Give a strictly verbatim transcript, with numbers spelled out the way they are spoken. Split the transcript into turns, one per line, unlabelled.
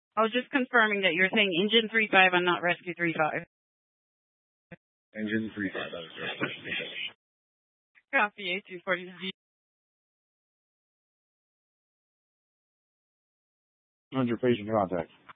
I was just confirming that you're saying engine three five and not rescue three five.
Engine three five, that is correct.
Copy A two forty.
Under patient contact.